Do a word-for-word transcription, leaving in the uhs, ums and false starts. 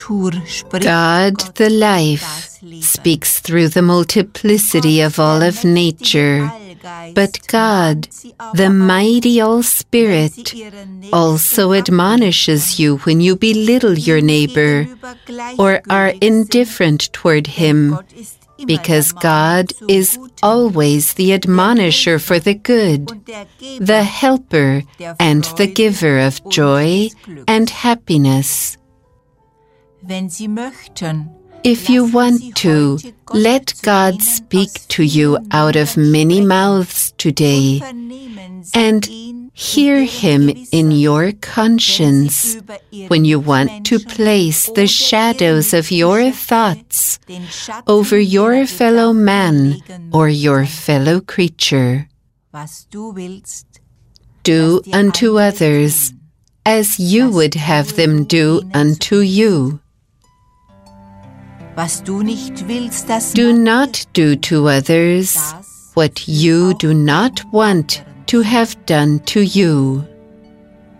God, the life, speaks through the multiplicity of all of nature, but God, the mighty All-Spirit, also admonishes you when you belittle your neighbor or are indifferent toward him, because God is always the admonisher for the good, the helper and the giver of joy and happiness. If you want to, let God speak to you out of many mouths today, and hear him in your conscience when you want to place the shadows of your thoughts over your fellow man or your fellow creature. Do unto others as you would have them do unto you. Do not do to others what you do not want to have done to you.